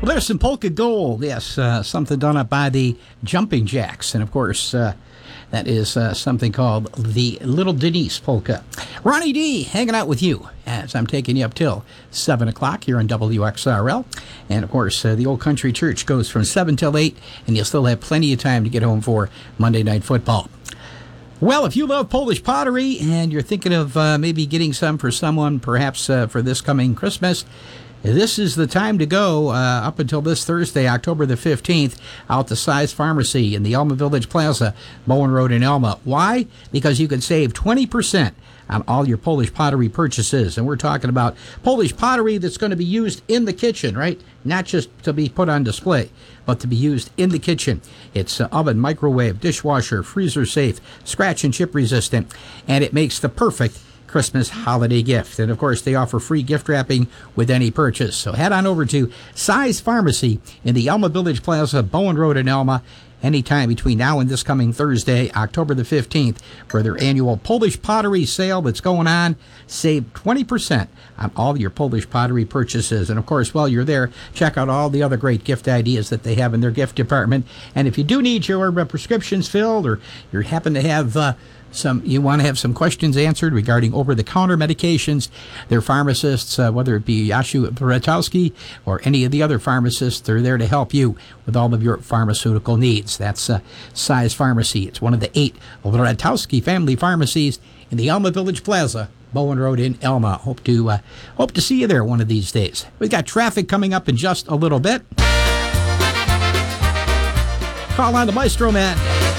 Well, there's some polka gold. Yes, something done up by the Jumping Jacks. And, of course, that is something called the Little Denise Polka. Ronnie D hanging out with you as I'm taking you up till 7 o'clock here on WXRL. And, of course, the Old Country Church goes from 7 till 8, and you'll still have plenty of time to get home for Monday Night Football. Well, if you love Polish pottery and you're thinking of maybe getting some for someone, perhaps for this coming Christmas, this is the time to go up until this Thursday, October the 15th, out to Size Pharmacy in the Elma Village Plaza, Bowen Road in Elma. Why? Because you can save 20% on all your Polish pottery purchases. And we're talking about Polish pottery that's going to be used in the kitchen, right? Not just to be put on display, but to be used in the kitchen. It's oven, microwave, dishwasher, freezer safe, scratch and chip resistant, and it makes the perfect Christmas holiday gift. And, of course, they offer free gift wrapping with any purchase. So head on over to Size Pharmacy in the Elma Village Plaza, Bowen Road in Elma, anytime between now and this coming Thursday, October the 15th, for their annual Polish pottery sale that's going on. Save 20% on all your Polish pottery purchases. And, of course, while you're there, check out all the other great gift ideas that they have in their gift department. And if you do need your prescriptions filled, or you happen to have you want to have some questions answered regarding over-the-counter medications, their pharmacists, whether it be Yashu Bratowski or any of the other pharmacists, they're there to help you with all of your pharmaceutical needs. That's Size Pharmacy. It's one of the 8 Bratowski family pharmacies in the Elma Village Plaza, Bowen Road in Elma. Hope to see you there one of these days. We've got traffic coming up in just a little bit. Call on the Maestro Man.